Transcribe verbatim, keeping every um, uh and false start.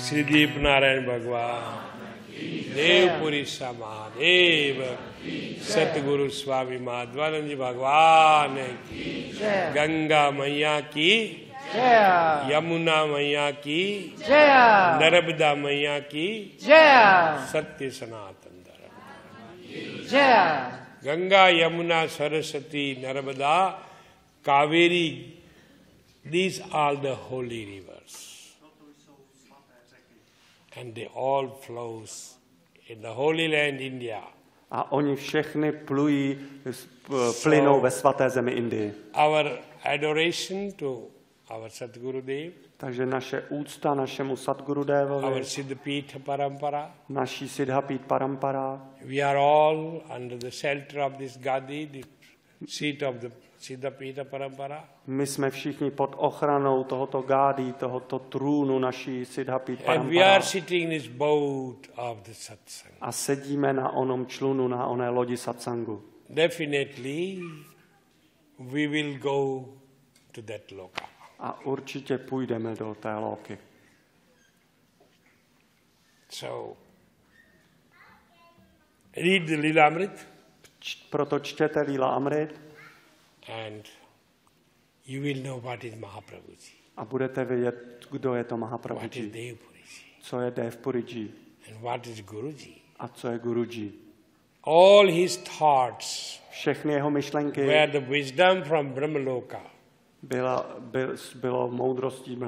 श्रीदीप नारायण भगवान, देवपुरी महादेव, सतगुरु स्वामी माधवानंद जी भगवान की, गंगा मैया की, यमुना मैया की, नर्मदा मैया की, सत्य सनातन धर्म। गंगा यमुना सरस्वती नर्मदा Kaveri, these are the holy rivers, and they all flows in the holy land India. A oni všechny plují, plynou so, ve svaté zemi Indii. Our adoration to our Sadgurudev, takže naše úcta našemu Sadgurudevovi, our Siddhapita Parampara, naší Siddhapita Parampara. We are all under the shelter of this Gadi, the seat of the Siddhapita Parampara. My jsme všichni pod ochranou tohoto gády, tohoto trůnu naší Siddhapita Parampara. And we are sitting in this boat of the satsang. A sedíme na onom člunu, na oné lodi satsangu. Definitely we will go to that loka. A určitě půjdeme do té loky. So, read the Lilamrit. Proto čtěte Lila Amrit. And you will know what is Mahaprabhuji. A budete vědět, kdo je to Mahaprabhuji. What is Devpuriji. Co je Devpuriji. And what is Guruji. A co je Guruji. All his thoughts, všechny jeho myšlenky, were the wisdom from Brahmaloka. Byla, byl, bylo moudrostí